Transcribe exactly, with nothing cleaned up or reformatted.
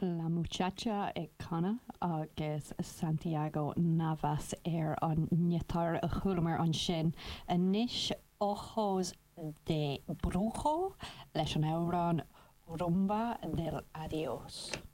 La Muchacha ag Cana agus Santiago Navas ar an netar a chulamar an sin a níis ojos de brujo leis an árán Rumba del Adiós.